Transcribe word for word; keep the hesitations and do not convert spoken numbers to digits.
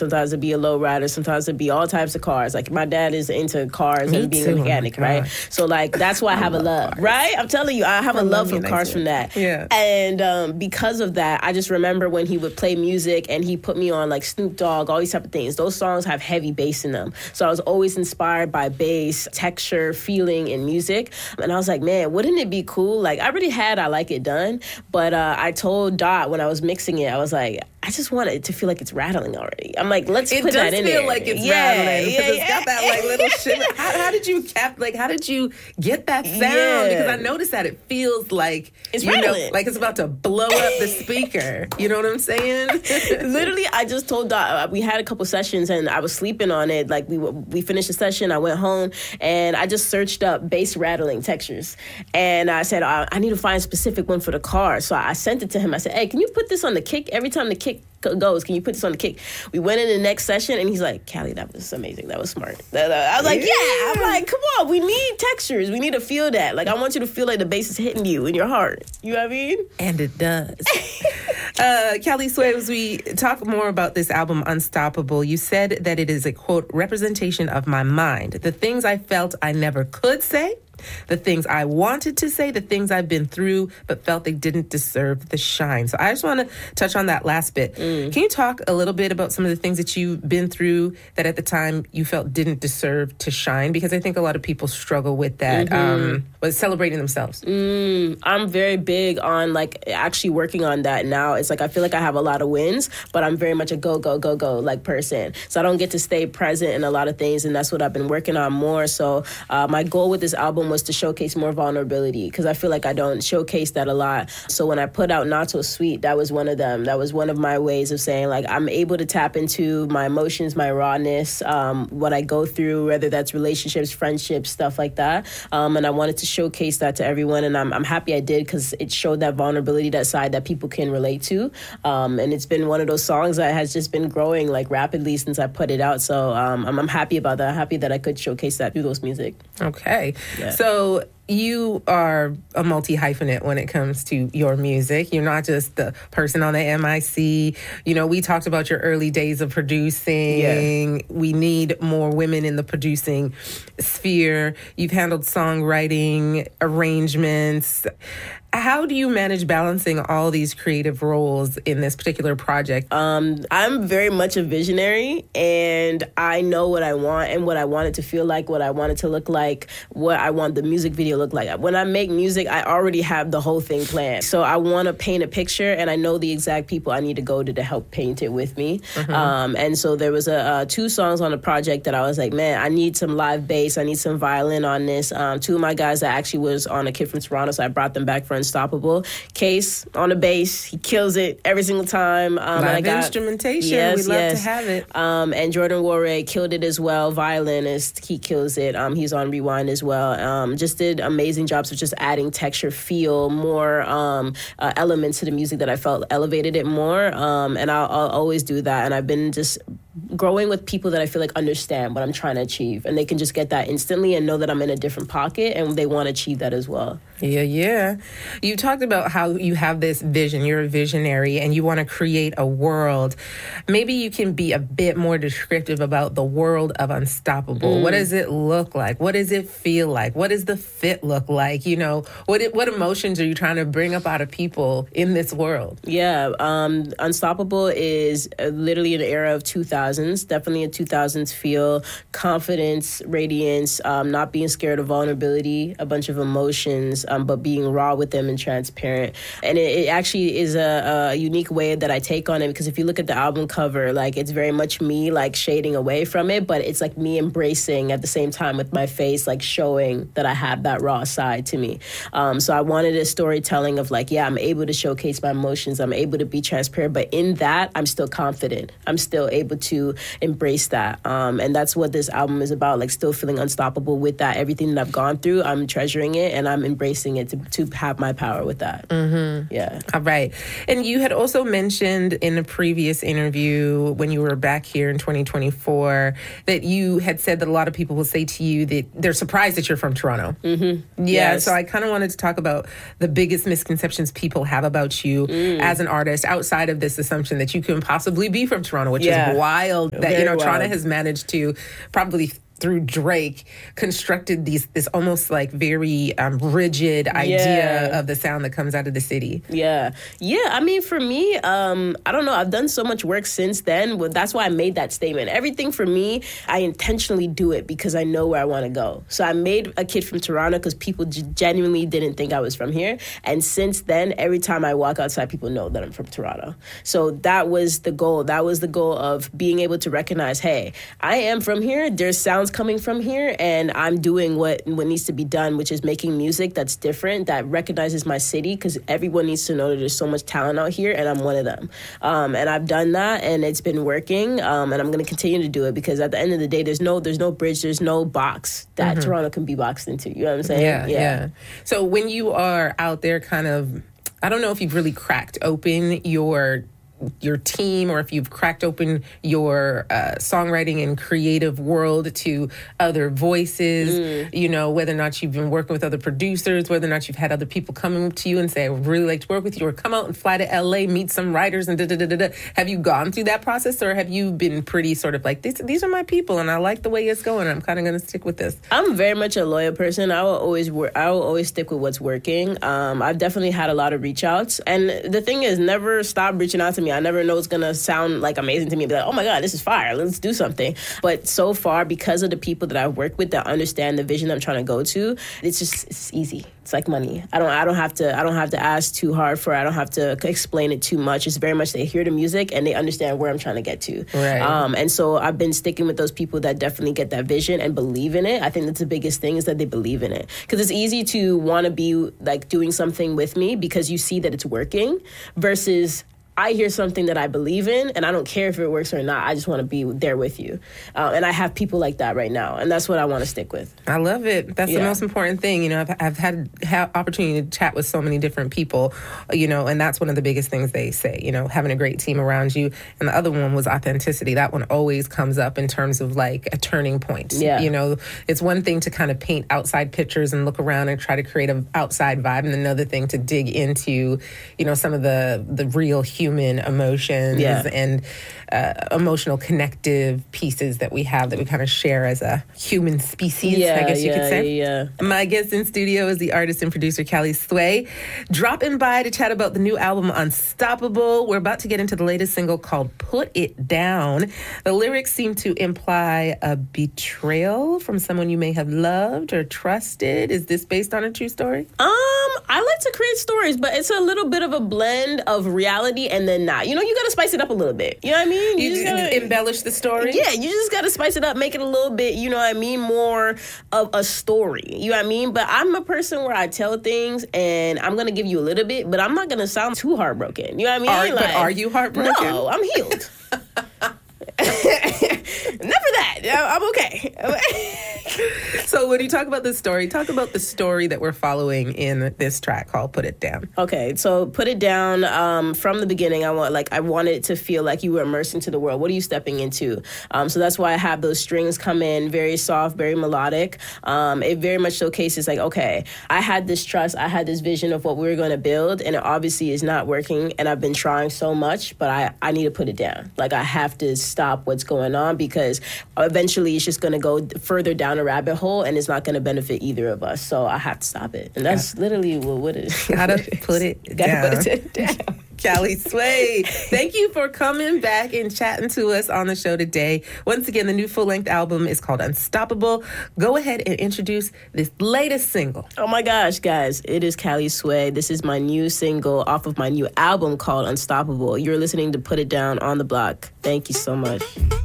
sometimes it'd be a low rider, sometimes it'd be all types of cars. Like my dad is into cars Me and being too. a mechanic, Oh my right? God. So like that's why I have I a love, love cars. right? I'm telling you, I have I a love love for me cars next from that. Yeah. And um, because of that, I just remember when he would play music and he put me on like Snoop Dogg, all these type of things. Those songs have heavy bass in them. So I was always inspired by bass, texture, feeling in music. And I was like, man, wouldn't it be cool? Like I already had I Like It done, but uh, I told Dot when I was mixing it, I was like, I just want it to feel like it's rattling already. I'm like, let's It put does that in feel there. like it's yeah, rattling because yeah, it's got that like little shimmer. How, how did you cap? Like, how did you get that sound? Yeah. Because I noticed that it feels like It's you know, rattling. like it's about to blow up the speaker. You know what I'm saying? Literally, I just told Dot, we had a couple sessions and I was sleeping on it. Like we we finished the session, I went home and I just searched up bass rattling textures. And I said, I, I need to find a specific one for the car. So I sent it to him. I said, hey, can you put this on the kick? Every time the kick goes, can you put this on the kick? We went in the next session and he's like, Callie, that was amazing. That was smart. I was like, yeah. Yeah. I'm like, come on, we need textures. We need to feel that. Like I want you to feel like the bass is hitting you in your heart. You know what I mean? And it does. uh, Callie Sway, as we talk more about this album, Unstoppable, you said that it is a, quote, representation of my mind. The things I felt I never could say, the things I wanted to say, the things I've been through, but felt they didn't deserve the shine. So I just want to touch on that last bit. Mm. Can you talk a little bit about some of the things that you've been through that at the time you felt didn't deserve to shine? Because I think a lot of people struggle with that, mm-hmm. um, with celebrating themselves. Mm, I'm very big on like actually working on that now. It's like I feel like I have a lot of wins, but I'm very much a go, go, go, go like person. So I don't get to stay present in a lot of things, and that's what I've been working on more. So uh, my goal with this album was to showcase more vulnerability because I feel like I don't showcase that a lot. So when I put out Not So Sweet, that was one of them. That was one of my ways of saying like I'm able to tap into my emotions, my rawness, um, what I go through, whether that's relationships, friendships, stuff like that. Um, and I wanted to showcase that to everyone, and I'm, I'm happy I did because it showed that vulnerability, that side that people can relate to. Um, and it's been one of those songs that has just been growing like rapidly since I put it out. So um, I'm, I'm happy about that. I'm happy that I could showcase that through those music. Okay. Yeah. So you are a multi-hyphenate when it comes to your music. You're not just the person on the M I C. You know, we talked about your early days of producing. Yeah. We need more women in the producing sphere. You've handled songwriting, arrangements. How do you manage balancing all these creative roles in this particular project? Um, I'm very much a visionary, and I know what I want and what I want it to feel like, what I want it to look like, what I want the music video to look like. When I make music, I already have the whole thing planned. So I want to paint a picture, and I know the exact people I need to go to to help paint it with me. Mm-hmm. Um, and so there was a, uh, two songs on the project that I was like, man, I need some live bass. I need some violin on this. Um, two of my guys that actually was on A Kid from Toronto, so I brought them back for Unstoppable. Case on the bass, he kills it every single time. Um, Live and I got, instrumentation, yes, we love yes. to have it. Um, and Jordan Warray killed it as well. Violinist, he kills it. Um, he's on Rewind as well. Um, just did amazing jobs of just adding texture, feel, more um, uh, elements to the music that I felt elevated it more. Um, and I'll, I'll always do that. And I've been just growing with people that I feel like understand what I'm trying to achieve, and they can just get that instantly and know that I'm in a different pocket, and they want to achieve that as well. Yeah, yeah. You talked about how you have this vision. You're a visionary and you want to create a world. Maybe you can be a bit more descriptive about the world of Unstoppable. Mm. What does it look like? What does it feel like? What does the fit look like? You know, what what emotions are you trying to bring up out of people in this world? Yeah, um, Unstoppable is literally an era of two thousands, definitely a two thousands feel, confidence, radiance, um, not being scared of vulnerability, a bunch of emotions, um, but being raw with them and transparent. And it, it actually is a, a unique way that I take on it, because if you look at the album cover, like it's very much me like shading away from it, but it's like me embracing at the same time with my face, like showing that I have that raw side to me. Um, so I wanted a storytelling of like, yeah, I'm able to showcase my emotions. I'm able to be transparent, but in that, I'm still confident. I'm still able to embrace that. Um, and that's what this album is about, like still feeling unstoppable with that. Everything that I've gone through, I'm treasuring it and I'm embracing it to, to have my power with that. Mm-hmm. Yeah. All right. And you had also mentioned in a previous interview when you were back here in twenty twenty-four that you had said that a lot of people will say to you that they're surprised that you're from Toronto. Mm-hmm. Yeah. Yes. So I kind of wanted to talk about the biggest misconceptions people have about you mm. as an artist outside of this assumption that you can possibly be from Toronto, which yeah. is wild well that, Very you know, well. Trana has managed to probably through Drake constructed these this almost like very um, rigid idea Yeah. of the sound that comes out of the city. Yeah. Yeah. I mean, for me, um, I don't know. I've done so much work since then. Well, that's why I made that statement. Everything for me, I intentionally do it because I know where I want to go. So I made a kid from Toronto because people g- genuinely didn't think I was from here. And since then, every time I walk outside, people know that I'm from Toronto. So that was the goal. That was the goal of being able to recognize, hey, I am from here. There's sounds coming from here, and I'm doing what what needs to be done, which is making music that's different, that recognizes my city, because everyone needs to know that there's so much talent out here, and I'm one of them. Um, and I've done that, and it's been working, um, and I'm going to continue to do it, because at the end of the day, there's no there's no bridge, there's no box that mm-hmm. Toronto can be boxed into. You know what I'm saying? Yeah, yeah, yeah. So when you are out there kind of, I don't know if you've really cracked open your your team, or if you've cracked open your uh, songwriting and creative world to other voices, mm. you know, whether or not you've been working with other producers, whether or not you've had other people come to you and say, I would really like to work with you, or come out and fly to L A, meet some writers and da da da da da. Have you gone through that process, or have you been pretty sort of like, these, these are my people and I like the way it's going, I'm kind of going to stick with this? I'm very much a loyal person. I will always work. I will always stick with what's working. Um, I've definitely had a lot of reach outs. And the thing is, never stop reaching out to me. I never know it's going to sound like amazing to me. Be like, oh my God, this is fire. Let's do something. But so far, because of the people that I've worked with that understand the vision I'm trying to go to, it's just it's easy. It's like money. I don't I don't have to I don't have to ask too hard for it. I don't have to explain it too much. It's very much they hear the music and they understand where I'm trying to get to. Right. Um, and so I've been sticking with those people that definitely get that vision and believe in it. I think that's the biggest thing, is that they believe in it. Because it's easy to want to be like doing something with me because you see that it's working, versus I hear something that I believe in, and I don't care if it works or not. I just want to be there with you. Uh, and I have people like that right now, and that's what I want to stick with. I love it. That's Yeah. the most important thing. You know, I've, I've had ha- opportunity to chat with so many different people, you know, and that's one of the biggest things they say, you know, having a great team around you. And the other one was authenticity. That one always comes up in terms of like a turning point. Yeah. You know, it's one thing to kind of paint outside pictures and look around and try to create an outside vibe, and another thing to dig into, you know, some of the, the real human emotions Yeah. and uh, emotional connective pieces that we have that we kind of share as a human species, Yeah, I guess you yeah, could say. yeah, yeah. My guest in studio is the artist and producer Callie Sway, dropping by to chat about the new album Unstoppable. We're about to get into the latest single called Put It Down. The lyrics seem to imply a betrayal from someone you may have loved or trusted. Is this based on a true story? Um, I like to create stories, but it's a little bit of a blend of reality and then not. You know, you got to spice it up a little bit. You know what I mean? You, just you gotta, embellish the story? Yeah, you just got to spice it up, make it a little bit, you know what I mean, more of a story. You know what I mean? But I'm a person where I tell things and I'm going to give you a little bit, but I'm not going to sound too heartbroken. You know what I mean? Are, like, but are you heartbroken? No, I'm healed. Never that. I'm okay. So when you talk about this story, talk about the story that we're following in this track called Put It Down. Okay, so Put It Down, um, from the beginning, I want like I wanted it to feel like you were immersed into the world. What are you stepping into? Um, so that's why I have those strings come in very soft, very melodic. Um, it very much showcases like, okay, I had this trust, I had this vision of what we were going to build, and it obviously is not working, and I've been trying so much, but I, I need to put it down. Like, I have to stop what's going on, because eventually it's just going to go further down a rabbit hole, and it's not going to benefit either of us. So I have to stop it. And that's yeah. literally what, what it is. Gotta put it Gotta down. put it down. Callie Sway, thank you for coming back and chatting to us on the show today. Once again, the new full-length album is called Unstoppable. Go ahead and introduce this latest single. Oh my gosh, guys, it is Callie Sway. This is my new single off of my new album called Unstoppable. You're listening to Put It Down on the Block. Thank you so much.